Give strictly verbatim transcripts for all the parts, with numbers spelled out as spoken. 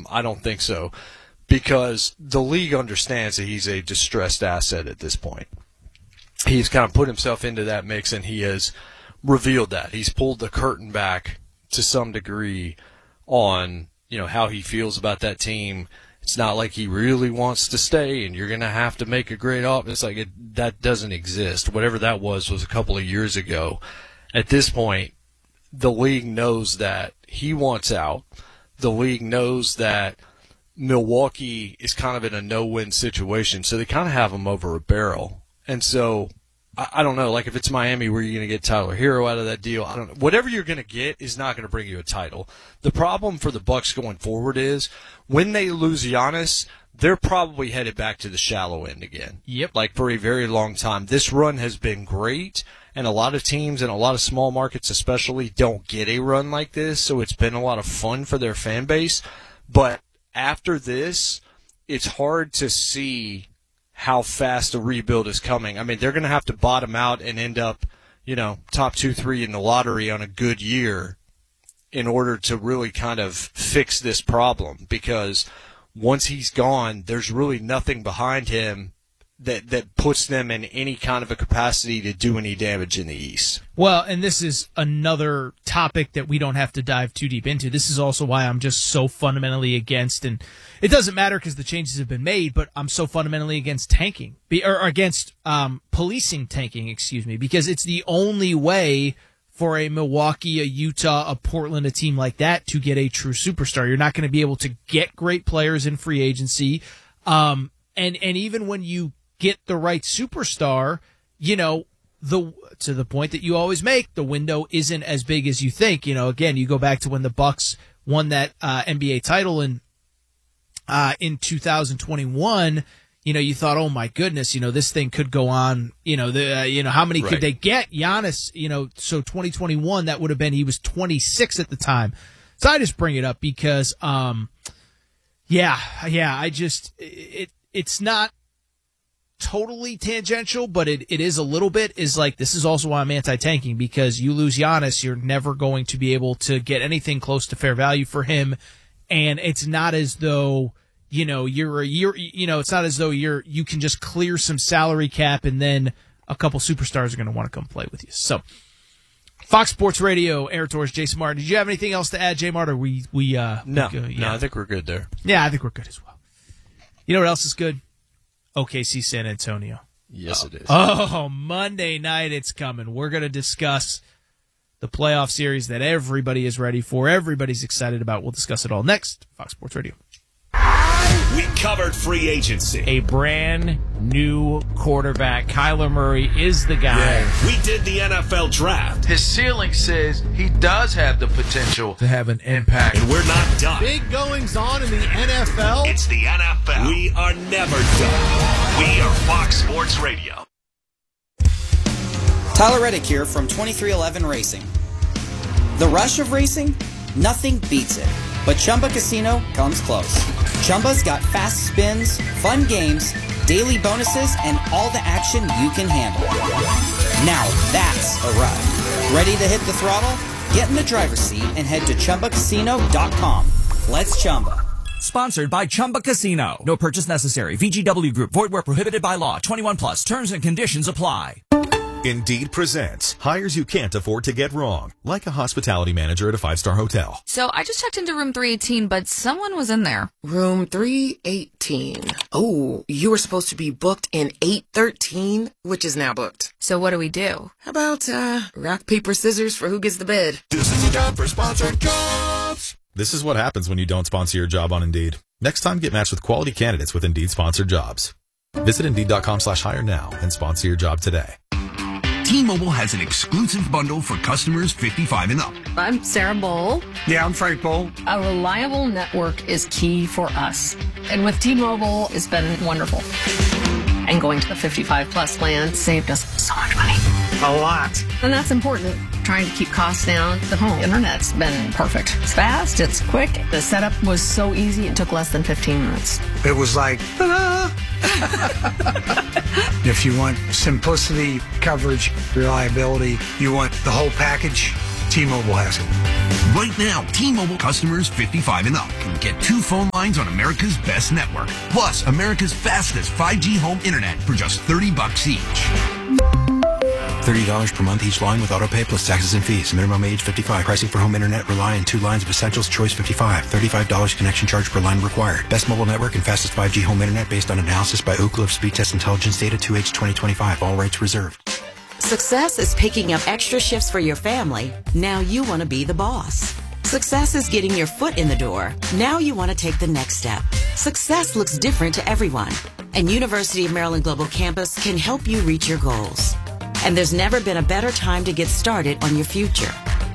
him? I don't think so, because the league understands that he's a distressed asset at this point. He's kind of put himself into that mix, and he has revealed that. He's pulled the curtain back to some degree on, you know, how he feels about that team. It's not like he really wants to stay and you're going to have to make a great offer. It's like it, that doesn't exist. Whatever that was was a couple of years ago. At this point, the league knows that he wants out. The league knows that Milwaukee is kind of in a no-win situation, so they kind of have him over a barrel. And so, I, I don't know, like if it's Miami, where you're going to get Tyler Hero out of that deal, I don't know. Whatever you're going to get is not going to bring you a title. The problem for the Bucks going forward is when they lose Giannis, they're probably headed back to the shallow end again. Yep. Like for a very long time. This run has been great, and a lot of teams and a lot of small markets especially don't get a run like this, so it's been a lot of fun for their fan base. But after this, it's hard to see how fast a rebuild is coming. I mean, they're going to have to bottom out and end up, you know, top two, three in the lottery on a good year in order to really kind of fix this problem, because once he's gone, there's really nothing behind him that, that puts them in any kind of a capacity to do any damage in the East. Well, and this is another topic that we don't have to dive too deep into. This is also why I'm just so fundamentally against, and it doesn't matter because the changes have been made, but I'm so fundamentally against tanking, or against um, policing tanking, excuse me, because it's the only way for a Milwaukee, a Utah, a Portland, a team like that to get a true superstar. You're not going to be able to get great players in free agency. Um, and, and even when you get the right superstar, you know, the to the point that you always make, the window isn't as big as you think. You know, again, you go back to when the Bucks won that uh, N B A title in uh, in two thousand twenty-one. You know, you thought, oh my goodness, you know, this thing could go on. You know, the uh, you know how many right. could they get? Giannis, you know, so twenty twenty-one, that would have been, he was twenty-six at the time. So I just bring it up because, um, yeah, yeah, I just it it's not totally tangential, but it, it is a little bit, is like, this is also why I'm anti-tanking, because you lose Giannis, you're never going to be able to get anything close to fair value for him. And it's not as though, you know, you're a year, you know, it's not as though you're, you can just clear some salary cap and then a couple superstars are going to want to come play with you. So Fox Sports Radio, Aaron Torres, Jason Martin. Did you have anything else to add, Jay Martin? We, we, uh, no, we go, yeah. no, I think we're good there. Yeah, I think we're good as well. You know what else is good? O K C San Antonio. Yes, oh. it is. Oh, Monday night it's coming. We're going to discuss the playoff series that everybody is ready for, everybody's excited about. We'll discuss it all next. Fox Sports Radio. We covered free agency. A brand new quarterback. Kyler Murray is the guy. Yeah. We did the N F L draft. His ceiling says he does have the potential to have an impact. And we're not done. Big goings on in the N F L. It's the N F L. We are never done. We are Fox Sports Radio. Tyler Reddick here from twenty-three eleven Racing. The rush of racing? Nothing beats it. But Chumba Casino comes close. Chumba's got fast spins, fun games, daily bonuses, and all the action you can handle. Now that's a ride. Ready to hit the throttle? Get in the driver's seat and head to Chumba Casino dot com. Let's Chumba. Sponsored by Chumba Casino. No purchase necessary. V G W Group. Void where prohibited by law. twenty-one plus. Terms and conditions apply. Indeed presents hires you can't afford to get wrong, like a hospitality manager at a five-star hotel. So I just checked into room three eighteen, but someone was in there. Room three eighteen. Oh, you were supposed to be booked in eight thirteen, which is now booked. So what do we do? How about, uh, rock, paper, scissors for who gets the bid? This is a job for sponsored jobs. This is what happens when you don't sponsor your job on Indeed. Next time, get matched with quality candidates with Indeed sponsored jobs. Visit Indeed.com slash hire now and sponsor your job today. T-Mobile has an exclusive bundle for customers fifty-five and up. I'm Sarah Bowl. Yeah, I'm Frank Bowl. A reliable network is key for us. And with T-Mobile, it's been wonderful. And going to the fifty-five plus plan saved us so much money. A lot. And that's important. Trying to keep costs down. The home internet's been perfect. It's fast, it's quick. The setup was so easy, it took less than fifteen minutes. It was like, ta-da! If you want simplicity, coverage, reliability, you want the whole package, T-Mobile has it. Right now, T-Mobile customers fifty-five and up can get two phone lines on America's best network, plus America's fastest five G home internet for just thirty bucks each. thirty dollars per month each line with autopay plus taxes and fees. Minimum age fifty-five. Pricing for home internet rely on two lines of Essentials. Choice fifty-five. thirty-five dollars connection charge per line required. Best mobile network and fastest five G home internet based on analysis by Ookla of Speed Test Intelligence Data two H twenty twenty-five. All rights reserved. Success is picking up extra shifts for your family. Now you want to be the boss. Success is getting your foot in the door. Now you want to take the next step. Success looks different to everyone, and University of Maryland Global Campus can help you reach your goals. And there's never been a better time to get started on your future.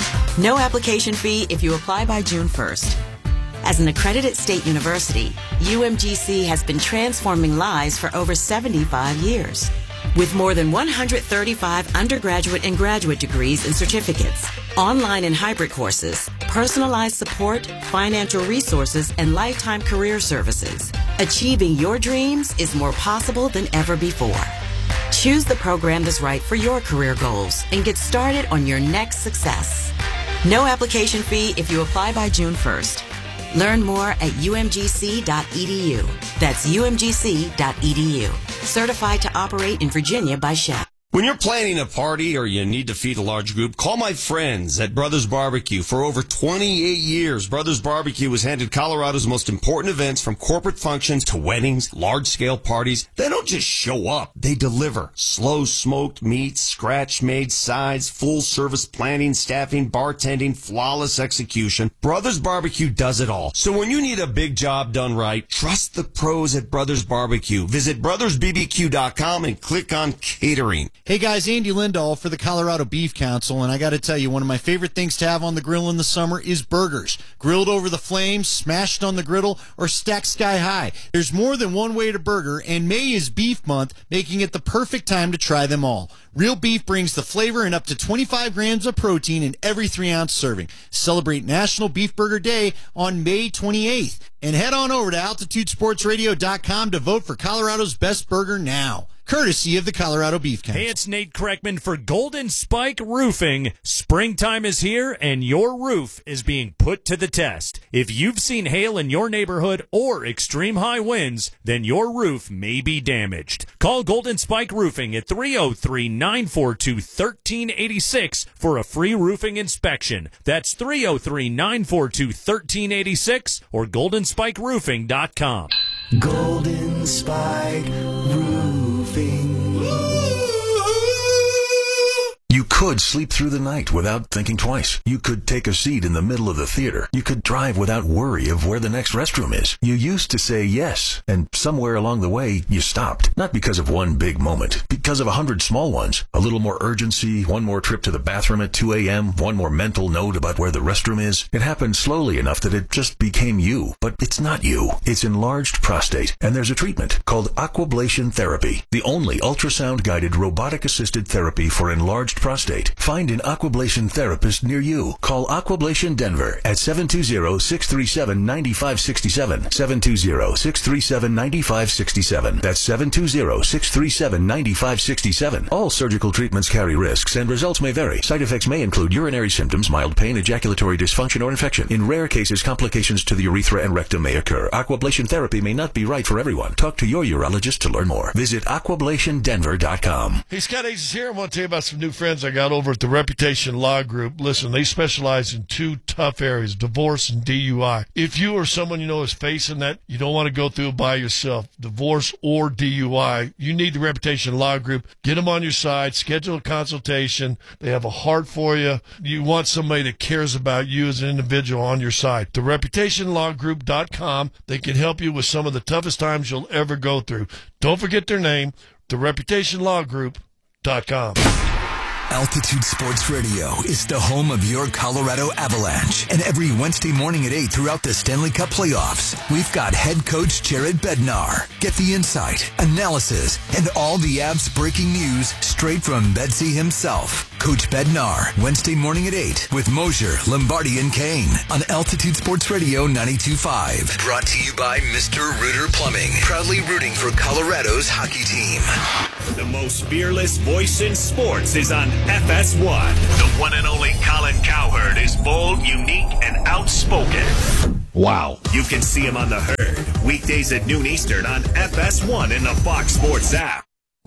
No application fee if you apply by June first. As an accredited state university, U M G C has been transforming lives for over seventy-five years. With more than one hundred thirty-five undergraduate and graduate degrees and certificates, online and hybrid courses, personalized support, financial resources, and lifetime career services, achieving your dreams is more possible than ever before. Choose the program that's right for your career goals and get started on your next success. No application fee if you apply by June first. Learn more at U M G C dot E D U. That's U M G C dot E D U. Certified to operate in Virginia by Shell. When you're planning a party or you need to feed a large group, call my friends at Brothers Barbecue. For over twenty-eight years, Brothers Barbecue has handled Colorado's most important events, from corporate functions to weddings, large-scale parties. They don't just show up, they deliver. Slow smoked meats, scratch-made sides, full-service planning, staffing, bartending, flawless execution. Brothers Barbecue does it all. So when you need a big job done right, trust the pros at Brothers Barbecue. Visit brothers b b q dot com and click on catering. Hey guys, Andy Lindahl for the Colorado Beef Council, and I got to tell you, one of my favorite things to have on the grill in the summer is burgers. Grilled over the flames, smashed on the griddle, or stacked sky high. There's more than one way to burger, and May is Beef Month, making it the perfect time to try them all. Real beef brings the flavor and up to twenty-five grams of protein in every three ounce serving. Celebrate National Beef Burger Day on May twenty-eighth. And head on over to altitude sports radio dot com to vote for Colorado's best burger now. Courtesy of the Colorado Beef Council. Hey, it's Nate Kreckman for Golden Spike Roofing. Springtime is here, and your roof is being put to the test. If you've seen hail in your neighborhood or extreme high winds, then your roof may be damaged. Call Golden Spike Roofing at three oh three, nine four two, one three eight six for a free roofing inspection. That's three oh three, nine four two, one three eight six or golden spike roofing dot com. Golden Spike Roofing. You could sleep through the night without thinking twice. You could take a seat in the middle of the theater. You could drive without worry of where the next restroom is. You used to say yes, and somewhere along the way, you stopped. Not because of one big moment, because of a hundred small ones. A little more urgency, one more trip to the bathroom at two a.m., one more mental note about where the restroom is. It happened slowly enough that it just became you. But it's not you. It's enlarged prostate, and there's a treatment called Aquablation Therapy, the only ultrasound-guided robotic-assisted therapy for enlarged prostate. Find an Aquablation therapist near you. Call Aquablation Denver at seven two zero, six three seven, nine five six seven, seven two zero, six three seven, nine five six seven. That's seven two zero, six three seven, nine five six seven. All surgical treatments carry risks, and results may vary. Side effects may include urinary symptoms, mild pain, ejaculatory dysfunction, or infection. In rare cases, complications to the urethra and rectum may occur. Aquablation therapy may not be right for everyone. Talk to your urologist to learn more. Visit aquablation denver dot com. Hey, Scott Hayes here. I want to tell you about some new friends I got over at the Reputation Law Group. Listen, they specialize in two tough areas, divorce and D U I. If you or someone you know is facing that, you don't want to go through it by yourself, divorce or D U I, you need the Reputation Law Group. Get them on your side, schedule a consultation. They have a heart for you. You want somebody that cares about you as an individual on your side. the reputation law group dot com. They can help you with some of the toughest times you'll ever go through. Don't forget their name, the reputation law group dot com. Altitude Sports Radio is the home of your Colorado Avalanche. And every Wednesday morning at eight throughout the Stanley Cup playoffs, we've got head coach Jared Bednar. Get the insight, analysis, and all the Avs breaking news straight from Bedsy himself. Coach Bednar, Wednesday morning at eight with Mosier, Lombardi, and Kane on Altitude Sports Radio ninety-two point five. Brought to you by Mister Rooter Plumbing, proudly rooting for Colorado's hockey team. The most fearless voice in sports is on F S one. The one and only Colin Cowherd is bold, unique, and outspoken. Wow. You can see him on The Herd, weekdays at noon Eastern on F S one in the Fox Sports app.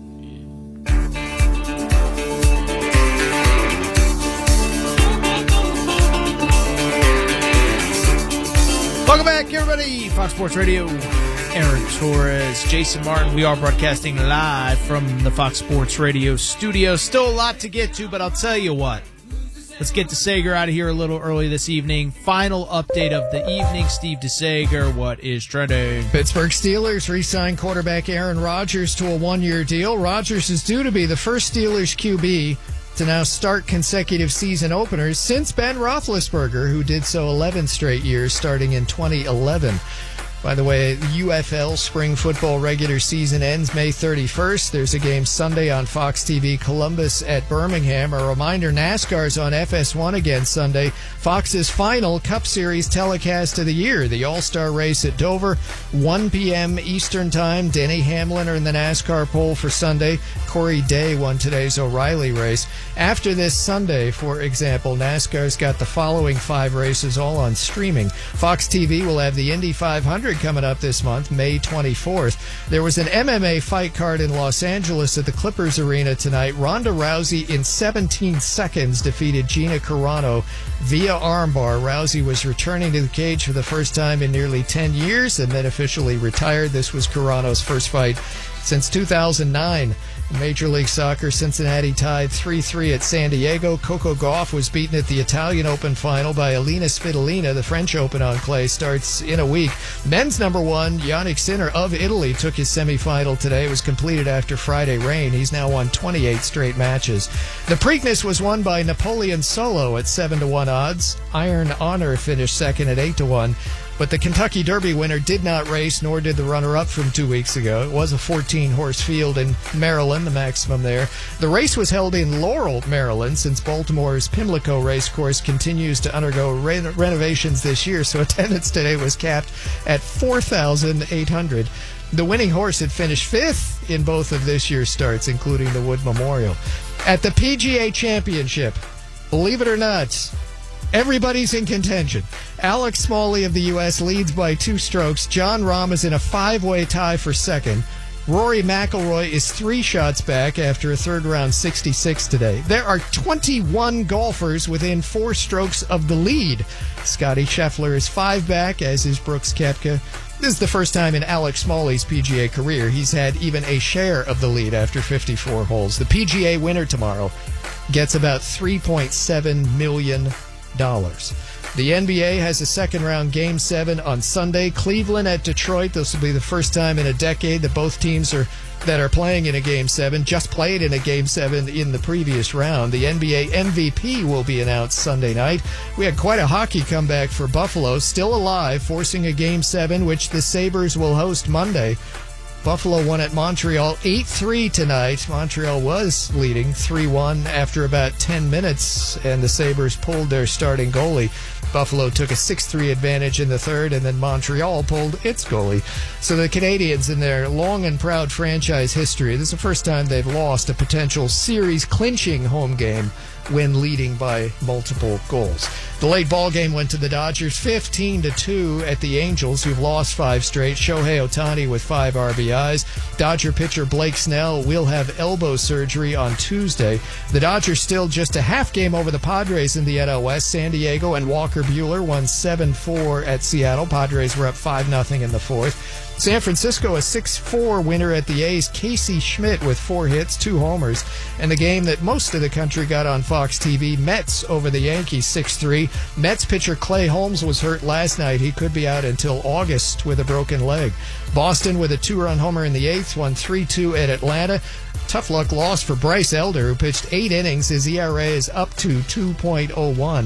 Welcome back, everybody. Fox Sports Radio. Aaron Torres, Jason Martin. We are broadcasting live from the Fox Sports Radio studio. Still a lot to get to, but I'll tell you what. Let's get DeSager out of here a little early this evening. Final update of the evening. Steve DeSager, what is trending? Pittsburgh Steelers re-signed quarterback Aaron Rodgers to a one-year deal. Rodgers is due to be the first Steelers Q B to now start consecutive season openers since Ben Roethlisberger, who did so eleven straight years starting in twenty eleven. By the way, the U F L spring football regular season ends May thirty-first. There's a game Sunday on Fox T V, Columbus at Birmingham. A reminder, NASCAR's on F S one again Sunday. Fox's final Cup Series telecast of the year, the All-Star race at Dover, one p.m. Eastern Time. Denny Hamlin are in the NASCAR pole for Sunday. Corey Day won today's O'Reilly race. After this Sunday, for example, NASCAR's got the following five races all on streaming. Fox T V will have the Indy five hundred coming up this month, May twenty-fourth. There was an M M A fight card in Los Angeles at the Clippers Arena tonight. Ronda Rousey in seventeen seconds defeated Gina Carano via armbar. Rousey was returning to the cage for the first time in nearly ten years and then officially retired. This was Carano's first fight since two thousand nine. In Major League Soccer, Cincinnati tied three three at San Diego. Coco Gauff was beaten at the Italian Open final by Alina Svitolina. The French Open on clay starts in a week. Men's number one, Yannick Sinner of Italy, took his semifinal today. It was completed after Friday rain. He's now won twenty-eight straight matches. The Preakness was won by Napoleon Solo at seven to one odds. Iron Honor finished second at eight to one. But the Kentucky Derby winner did not race, nor did the runner-up from two weeks ago. It was a fourteen-horse field in Maryland, the maximum there. The race was held in Laurel, Maryland, since Baltimore's Pimlico Racecourse continues to undergo re- renovations this year, so attendance today was capped at four thousand eight hundred. The winning horse had finished fifth in both of this year's starts, including the Wood Memorial. At the P G A Championship, believe it or not, everybody's in contention. Alex Smalley of the U S leads by two strokes. John Rahm is in a five-way tie for second. Rory McIlroy is three shots back after a third-round sixty-six today. There are twenty-one golfers within four strokes of the lead. Scotty Scheffler is five back, as is Brooks Koepka. This is the first time in Alex Smalley's P G A career he's had even a share of the lead after fifty-four holes. The P G A winner tomorrow gets about three point seven million dollars. The N B A has a second-round Game seven on Sunday. Cleveland at Detroit. This will be the first time in a decade that both teams are that are playing in a Game seven just played in a Game seven in the previous round. The N B A M V P will be announced Sunday night. We had quite a hockey comeback for Buffalo, still alive, forcing a Game seven, which the Sabres will host Monday. Buffalo won at Montreal eight three tonight. Montreal was leading three one after about ten minutes, and the Sabres pulled their starting goalie. Buffalo took a six three advantage in the third, and then Montreal pulled its goalie. So the Canadiens, in their long and proud franchise history, this is the first time they've lost a potential series-clinching home game when leading by multiple goals. The late ball game went to the Dodgers fifteen to two at the Angels, who've lost five straight. Shohei Ohtani with five R B Is. Dodger pitcher Blake Snell will have elbow surgery on Tuesday. The Dodgers still just a half game over the Padres in the N L West. San Diego and Walker Buehler won seven four at Seattle. Padres were up five nothing in the fourth. San Francisco, a six four winner at the A's. Casey Schmidt with four hits, two homers. And the game that most of the country got on Fox T V, Mets over the Yankees six three. Mets pitcher Clay Holmes was hurt last night. He could be out until August with a broken leg. Boston with a two-run homer in the eighth, won three two at Atlanta. Tough luck loss for Bryce Elder, who pitched eight innings. His E R A is up to two point oh one.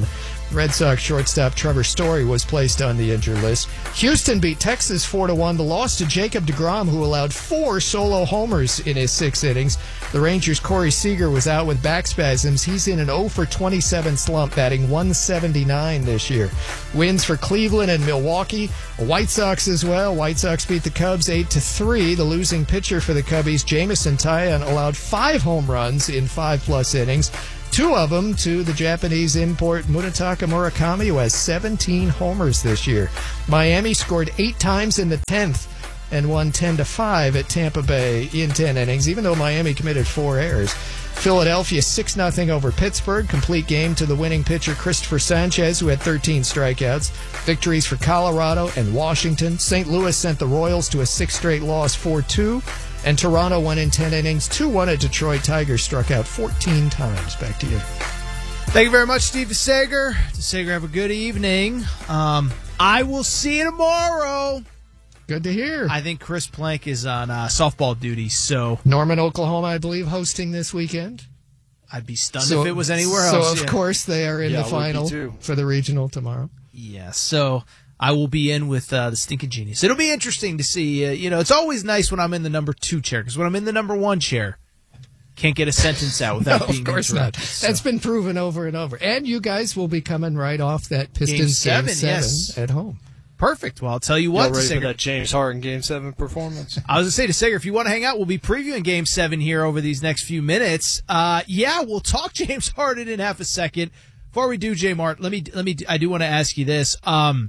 Red Sox shortstop Trevor Story was placed on the injured list. Houston beat Texas four to one. The loss to Jacob deGrom, who allowed four solo homers in his six innings. The Rangers' Corey Seager was out with back spasms. He's in an oh for twenty-seven slump, batting one seventy-nine this year. Wins for Cleveland and Milwaukee. White Sox as well. White Sox beat the Cubs eight to three. The losing pitcher for the Cubbies, Jameson Taillon, allowed five home runs in five-plus innings. Two of them to the Japanese import Munetaka Murakami, who has seventeen homers this year. Miami scored eight times in the tenth and won ten to five at Tampa Bay in ten innings, even though Miami committed four errors. Philadelphia six nothing over Pittsburgh. Complete game to the winning pitcher Christopher Sanchez, who had thirteen strikeouts. Victories for Colorado and Washington. Saint Louis sent the Royals to a six straight loss, four two. And Toronto won in ten innings, two one at Detroit. Tigers struck out fourteen times. Back to you. Thank you very much, Steve DeSager. DeSager, have a good evening. Um, I will see you tomorrow. Good to hear. I think Chris Plank is on uh, softball duty, so... Norman, Oklahoma, I believe, hosting this weekend. I'd be stunned so, if it was anywhere so else. So, of yeah. course, they are in yeah, the final for the regional tomorrow. Yeah, so... I will be in with uh, the Stinking Genius. It'll be interesting to see. Uh, you know, it's always nice when I'm in the number two chair, because when I'm in the number one chair, can't get a sentence out without no, being of course interrupted. not. So. That's been proven over and over. And you guys will be coming right off that Pistons Game seven, game seven yes. at home. Perfect. Well, I'll tell you what. Y'all ready DeSager, for that James Harden Game seven performance? I was going to say, DeSager, if you want to hang out, we'll be previewing Game seven here over these next few minutes. Uh, yeah, we'll talk James Harden in half a second. Before we do, Jay Mart, let me, let me, I do want to ask you this. Um,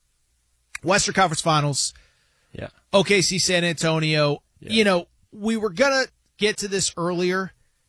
Western Conference Finals. Yeah. O K C San Antonio. Yeah. You know, we were going to get to this earlier.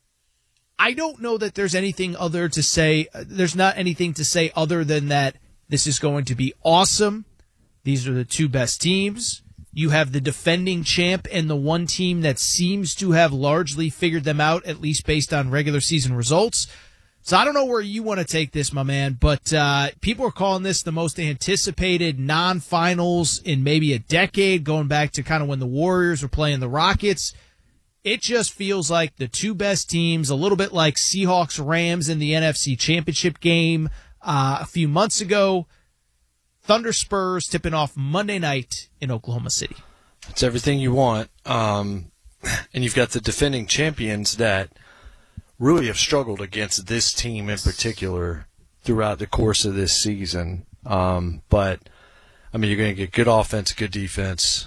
I don't know that there's anything other to say. There's not anything to say other than that this is going to be awesome. These are the two best teams. You have the defending champ and the one team that seems to have largely figured them out, at least based on regular season results. So I don't know where you want to take this, my man, but uh, people are calling this the most anticipated non-finals in maybe a decade, going back to kind of when the Warriors were playing the Rockets. It just feels like the two best teams, a little bit like Seahawks-Rams in the N F C Championship game uh, a few months ago. Thunder Spurs tipping off Monday night in Oklahoma City. It's everything you want. Um, and you've got the defending champions that really have struggled against this team in particular throughout the course of this season. Um, but, I mean, you're going to get good offense, good defense.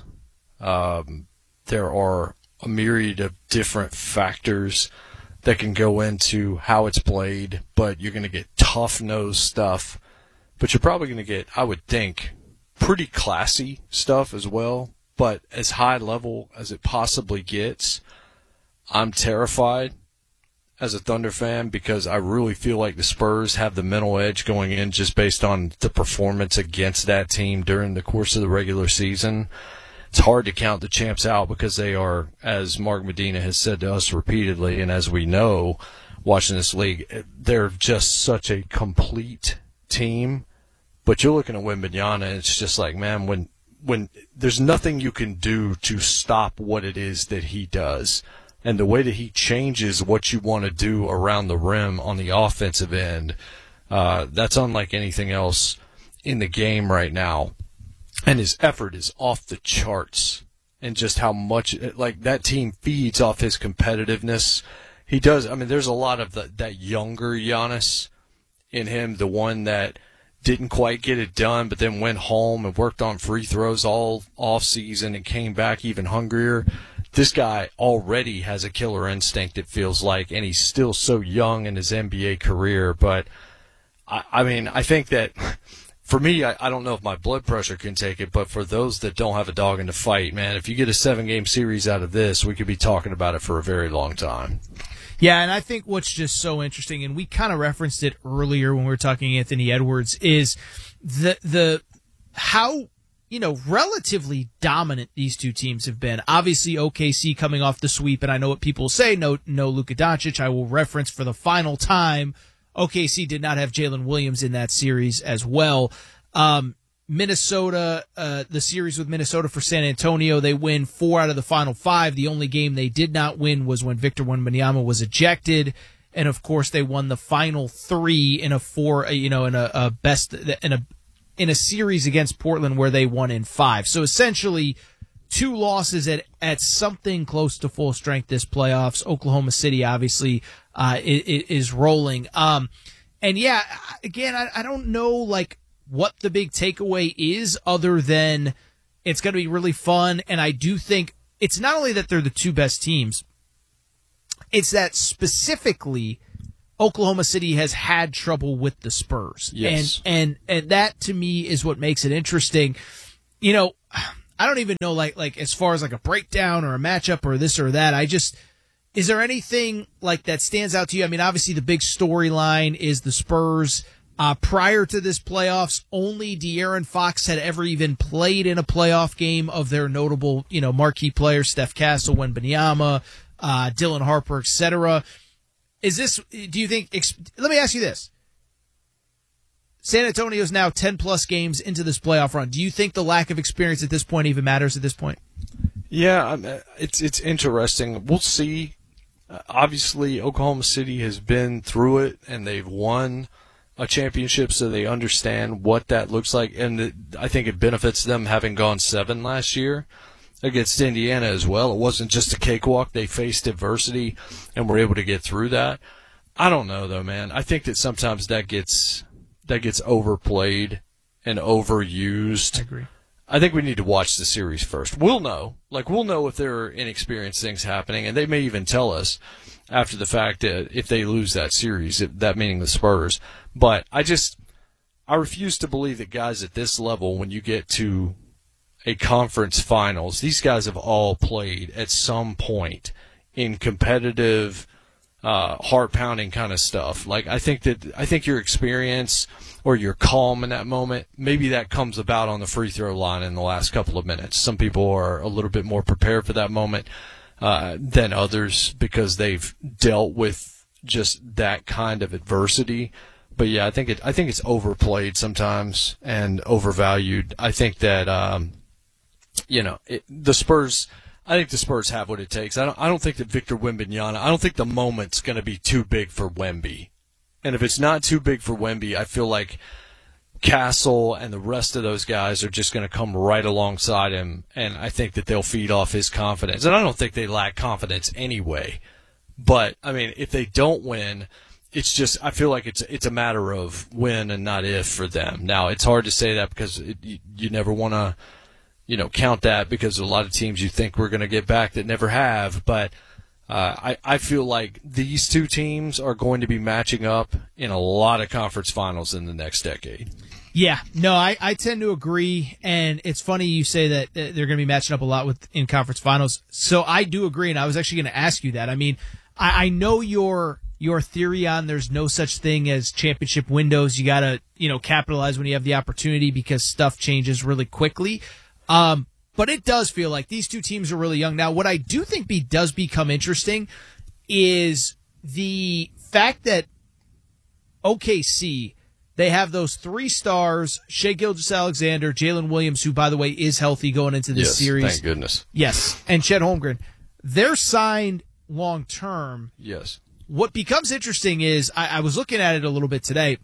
Um, there are a myriad of different factors that can go into how it's played, but you're going to get tough-nosed stuff. But you're probably going to get, I would think, pretty classy stuff as well, but as high level as it possibly gets. I'm terrified as a Thunder fan because I really feel like the Spurs have the mental edge going in just based on the performance against that team during the course of the regular season. It's hard to count the champs out because they are, as Mark Medina has said to us repeatedly, and as we know, watching this league, they're just such a complete team. But you're looking at Wembanyama, and it's just like, man, when when there's nothing you can do to stop what it is that he does. And the way that he changes what you want to do around the rim on the offensive end, uh, that's unlike anything else in the game right now. And his effort is off the charts. And just how much, like, that team feeds off his competitiveness. He does, I mean, there's a lot of the, that younger Giannis in him, the one that didn't quite get it done, but then went home and worked on free throws all off season and came back even hungrier. This guy already has a killer instinct, it feels like, and he's still so young in his N B A career. But, I, I mean, I think that for me, I, I don't know if my blood pressure can take it, but for those that don't have a dog in the fight, man, if you get a seven-game series out of this, we could be talking about it for a very long time. Yeah, and I think what's just so interesting, and we kind of referenced it earlier when we were talking Anthony Edwards, is the the how, you know, relatively dominant these two teams have been. Obviously, O K C coming off the sweep, and I know what people say, no, no Luka Doncic. I will reference for the final time, O K C did not have Jalen Williams in that series as well. Um, Minnesota, uh, the series with Minnesota for San Antonio, they win four out of the final five. The only game they did not win was when Victor Wembanyama was ejected. and of course they won the final three in a four, you know, in a, a best in a in a series against Portland where they won in five. So essentially, two losses at at something close to full strength this playoffs. Oklahoma City obviously uh, is, is rolling. Um, and yeah, again, I, I don't know like what the big takeaway is other than it's going to be really fun. And I do think it's not only that they're the two best teams, it's that specifically Oklahoma City has had trouble with the Spurs. Yes. And, and, and that to me is what makes it interesting. You know, I don't even know like, like as far as like a breakdown or a matchup or this or that. I just, is there anything like that stands out to you? I mean, obviously the big storyline is the Spurs. Uh, prior to this playoffs, only De'Aaron Fox had ever even played in a playoff game of their notable, you know, marquee players, Steph Castle, Wembanyama, uh, Dylan Harper, et cetera. Is this, do you think, let me ask you this. San Antonio's now ten plus games into this playoff run. Do you think the lack of experience at this point even matters at this point? Yeah, it's it's interesting. We'll see. Uh, obviously, Oklahoma City has been through it, and they've won a championship, so they understand what that looks like. And it, I think it benefits them having gone seven last year against Indiana as well. It wasn't just a cakewalk. They faced adversity and were able to get through that. I don't know, though, man. I think that sometimes that gets that gets overplayed and overused. I agree. I think we need to watch the series first. We'll know. Like, we'll know if there are inexperienced things happening, and they may even tell us after the fact that if they lose that series, if, that meaning the Spurs. But I just, I refuse to believe that guys at this level, when you get to a conference finals, these guys have all played at some point in competitive, uh, heart-pounding kind of stuff. Like, I think that, I think your experience or your calm in that moment, maybe that comes about on the free throw line in the last couple of minutes. Some people are a little bit more prepared for that moment uh, than others because they've dealt with just that kind of adversity. But yeah, I think it, I think it's overplayed sometimes and overvalued. I think that, um, you know, it, the Spurs, I think the Spurs have what it takes. I don't, I don't think that Victor Wembanyama, I don't think the moment's going to be too big for Wemby. And if it's not too big for Wemby, I feel like Castle and the rest of those guys are just going to come right alongside him, and I think that they'll feed off his confidence. And I don't think they lack confidence anyway. But, I mean, if they don't win, it's just, I feel like it's it's a matter of when and not if for them. Now, it's hard to say that because it, you, you never want to, you know, count that because a lot of teams you think we're going to get back that never have. But uh, I, I feel like these two teams are going to be matching up in a lot of conference finals in the next decade. Yeah, no, I, I tend to agree, and it's funny you say that they're going to be matching up a lot with in conference finals. So I do agree, and I was actually going to ask you that. I mean, I, I know your your theory on there's no such thing as championship windows. You got to, you know, capitalize when you have the opportunity because stuff changes really quickly. Um, but it does feel like these two teams are really young. Now, what I do think be, does become interesting is the fact that O K C, they have those three stars, Shai Gilgeous-Alexander, Jalen Williams, who, by the way, is healthy going into this yes, series. Thank goodness. Yes, and Chet Holmgren. They're signed long-term. Yes. What becomes interesting is, I, I was looking at it a little bit today,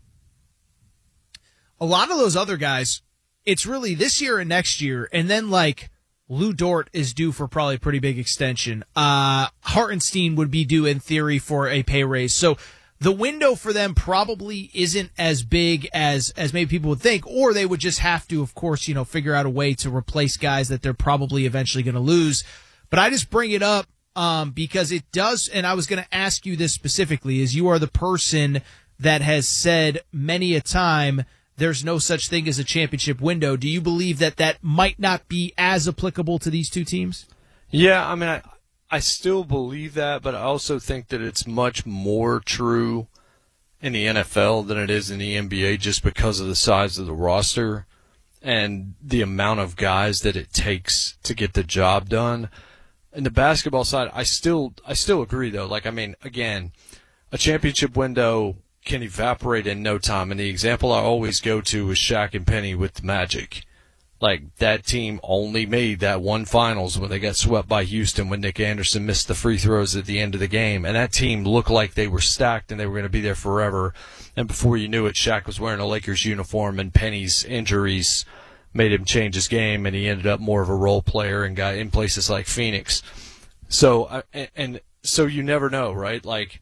a lot of those other guys, it's really this year and next year, and then, like, Lou Dort is due for probably a pretty big extension. Uh, Hartenstein would be due, in theory, for a pay raise. So the window for them probably isn't as big as, as maybe people would think, or they would just have to, of course, you know, figure out a way to replace guys that they're probably eventually going to lose. But I just bring it up um, because it does, and I was going to ask you this specifically, is you are the person that has said many a time there's no such thing as a championship window. Do you believe that that might not be as applicable to these two teams? Yeah, I mean, I, I still believe that, but I also think that it's much more true in the N F L than it is in the N B A just because of the size of the roster and the amount of guys that it takes to get the job done. In the basketball side, I still I still agree, though. Like, I mean, again, a championship window can evaporate in no time. And the example I always go to is Shaq and Penny with the Magic. Like, that team only made that one finals when they got swept by Houston when Nick Anderson missed the free throws at the end of the game. And that team looked like they were stacked and they were going to be there forever. And before you knew it, Shaq was wearing a Lakers uniform, and Penny's injuries made him change his game, and he ended up more of a role player and got in places like Phoenix. So, and, and so you never know, right? Like,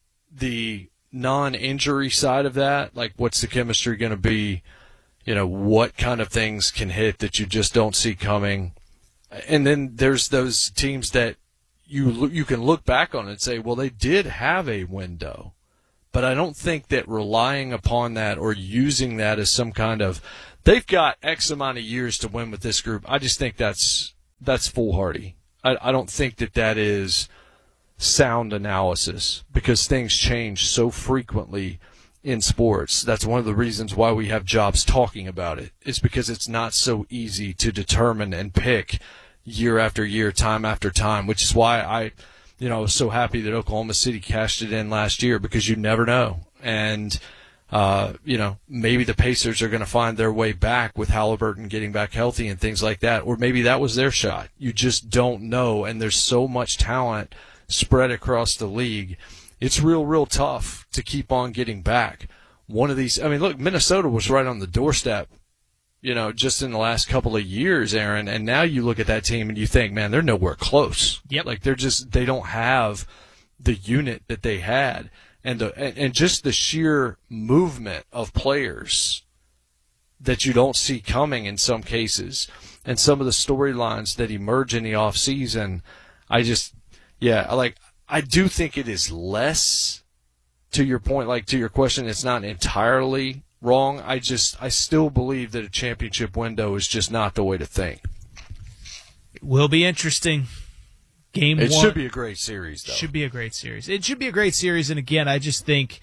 the non-injury side of that, like, what's the chemistry going to be? You know, what kind of things can hit that you just don't see coming? And then there's those teams that you you can look back on and say, well, they did have a window. But I don't think that relying upon that or using that as some kind of, they've got X amount of years to win with this group. I just think that's that's foolhardy. I, I don't think that that is sound analysis, because things change so frequently in sports. That's one of the reasons why we have jobs talking about it, is because it's not so easy to determine and pick year after year, time after time, which is why I, you know, was so happy that Oklahoma City cashed it in last year, because you never know. And, uh, you know, maybe the Pacers are going to find their way back with Halliburton getting back healthy and things like that, or maybe that was their shot. You just don't know, and there's so much talent spread across the league. It's real, real tough to keep on getting back. One of these, I mean, look, Minnesota was right on the doorstep, you know, just in the last couple of years, Aaron, and now you look at that team and you think, man, they're nowhere close. Yep. Like, they're just, they don't have the unit that they had, and the, and, and just the sheer movement of players that you don't see coming in some cases, and some of the storylines that emerge in the off season. I just, yeah, I like, I do think it is less, to your point, like to your question, it's not entirely wrong. I just, I still believe that a championship window is just not the way to think. It will be interesting. Game it one. It should be a great series, though. Should be a great series. It should be a great series, and again, I just think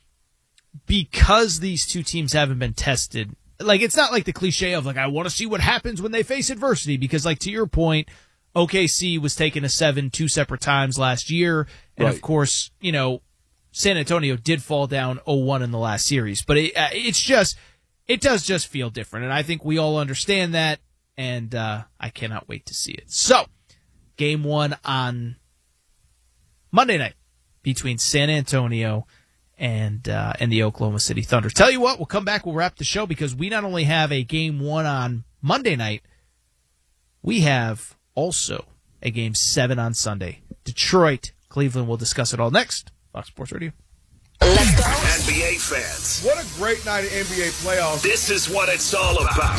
because these two teams haven't been tested, like, it's not like the cliche of, like, I want to see what happens when they face adversity, because, like, to your point, O K C was taken to seven two separate times last year, and right. Of course, you know, San Antonio did fall down oh one in the last series, but it, uh, it's just, it does just feel different, and I think we all understand that, and uh, I cannot wait to see it. So, game one on Monday night between San Antonio and uh, and the Oklahoma City Thunder. Tell you what, we'll come back, we'll wrap the show, because we not only have a game one on Monday night, we have also a game seven on Sunday. Detroit, Cleveland. We'll discuss it all next. Fox Sports Radio. N B A fans. What a great night of N B A playoffs. This is what it's all about.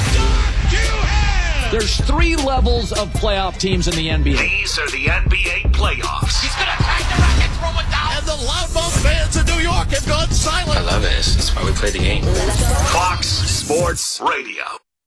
There's three levels of playoff teams in the N B A. These are the N B A playoffs. He's going to crack the racket, throw it down. And the loudmouth fans in New York have gone silent. I love it. That's why we play the game. Fox Sports Radio.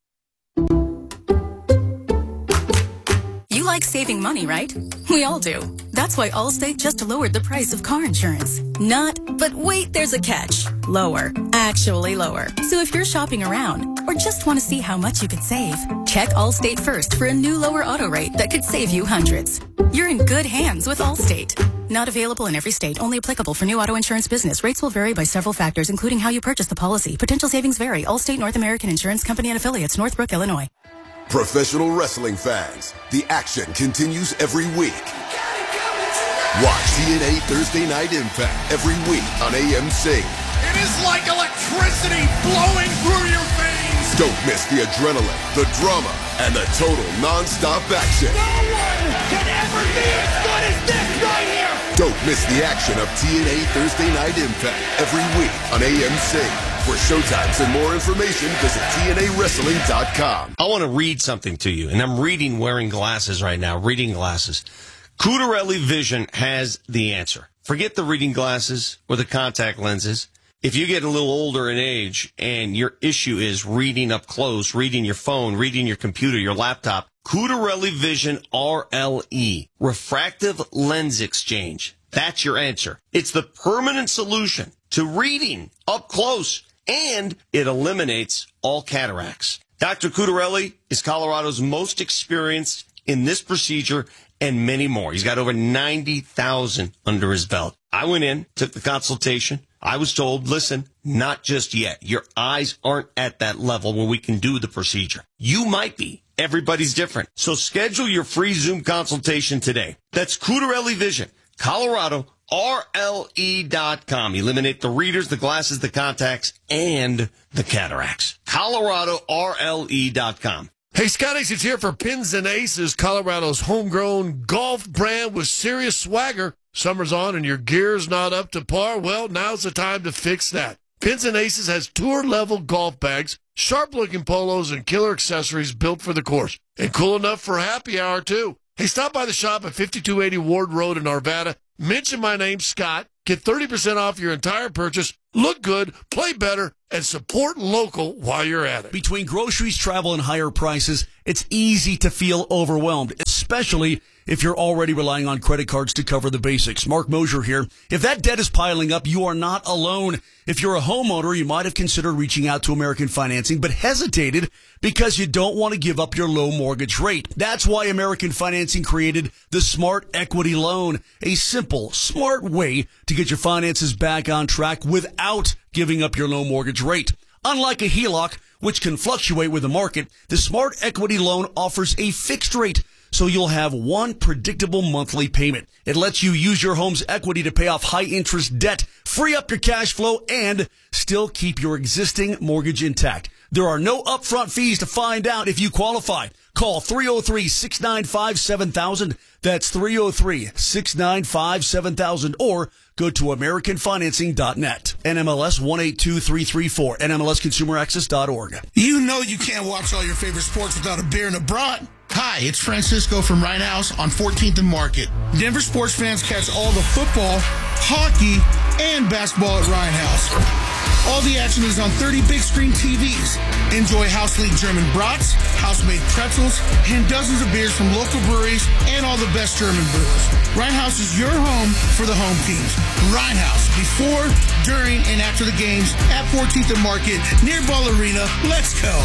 You like saving money, right? We all do. That's why Allstate just lowered the price of car insurance. Not, but wait, there's a catch. Lower. Actually lower. So if you're shopping around or just want to see how much you could save, check Allstate first for a new lower auto rate that could save you hundreds. You're in good hands with Allstate. Not available in every state. Only applicable for new auto insurance business. Rates will vary by several factors, including how you purchase the policy. Potential savings vary. Allstate North American Insurance Company and Affiliates, Northbrook, Illinois. Professional wrestling fans, the action continues every week. Watch T N A Thursday Night Impact every week on A M C. It is like electricity flowing through your veins. Don't miss the adrenaline, the drama, and the total non-stop action. No one can ever be as good as this right here. Don't miss the action of T N A Thursday Night Impact every week on A M C. For showtimes and more information, visit T N A wrestling dot com. I want to read something to you, and I'm reading wearing glasses right now, reading glasses. Cutarelli Vision has the answer. Forget the reading glasses or the contact lenses. If you get a little older in age and your issue is reading up close, reading your phone, reading your computer, your laptop, Cutarelli Vision R L E, Refractive Lens Exchange. That's your answer. It's the permanent solution to reading up close, and it eliminates all cataracts. Doctor Cutarelli is Colorado's most experienced in this procedure and many more. He's got over ninety thousand under his belt. I went in, took the consultation. I was told, listen, not just yet. Your eyes aren't at that level where we can do the procedure. You might be. Everybody's different. So schedule your free Zoom consultation today. That's Cudarelli Vision, Colorado, R L E dot com. Eliminate the readers, the glasses, the contacts, and the cataracts. Colorado, R L E dot com. Hey, Scott Ace is here for Pins and Aces, Colorado's homegrown golf brand with serious swagger. Summer's on and your gear's not up to par? Well, now's the time to fix that. Pins and Aces has tour-level golf bags, sharp-looking polos, and killer accessories built for the course. And cool enough for happy hour, too. Hey, stop by the shop at fifty-two eighty Ward Road in Arvada. Mention my name, Scott. Get thirty percent off your entire purchase. Look good, play better, and support local while you're at it. Between groceries, travel, and higher prices, it's easy to feel overwhelmed, especially if you're already relying on credit cards to cover the basics. Mark Mosier here. If that debt is piling up, you are not alone. If you're a homeowner, you might have considered reaching out to American Financing, but hesitated because you don't want to give up your low mortgage rate. That's why American Financing created the Smart Equity Loan, a simple, smart way to get your finances back on track without giving up your low mortgage rate. Unlike a H E L O C, which can fluctuate with the market, the Smart Equity Loan offers a fixed rate, so you'll have one predictable monthly payment. It lets you use your home's equity to pay off high-interest debt, free up your cash flow, and still keep your existing mortgage intact. There are no upfront fees to find out if you qualify. Call three oh three, six nine five, seven thousand. That's three oh three, six nine five, seven thousand. Or go to American Financing dot net. N M L S one eight two three three four. N M L S Consumer Access dot org. You know you can't watch all your favorite sports without a beer and a brat. Hi, it's Francisco from Rhine House on fourteenth and Market. Denver sports fans catch all the football, hockey, and basketball at Rhine House. All the action is on thirty big screen T Vs. Enjoy house league German brats, house-made pretzels, and dozens of beers from local breweries and all the best German brewers. Rhine House is your home for the home teams. Rhine House, before, during, and after the games at fourteenth and Market near Ball Arena. Let's go.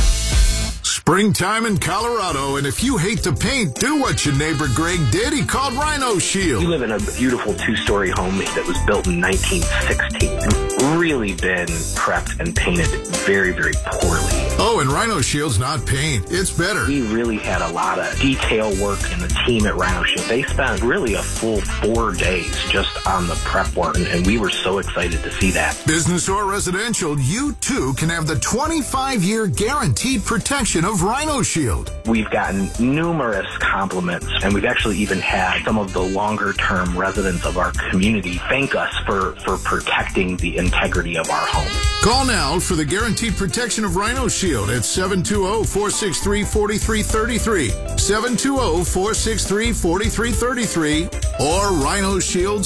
Springtime in Colorado, and if you hate to paint, do what your neighbor Greg did. He called Rhino Shield. We live in a beautiful two-story home that was built in nineteen sixteen. Really been prepped and painted very, very poorly. Oh, and Rhino Shield's not paint. It's better. We really had a lot of detail work, and the team at Rhino Shield, they spent really a full four days just on the prep work, and, and we were so excited to see that. Business or residential, you too can have the twenty-five year guaranteed protection of Rhino Shield. We've gotten numerous compliments, and we've actually even had some of the longer-term residents of our community thank us for, for protecting the integrity of our home. Call now for the guaranteed protection of Rhino Shield at seven two zero, four six three, four three three three, seven two zero, four six three, four three three three, or rhino shield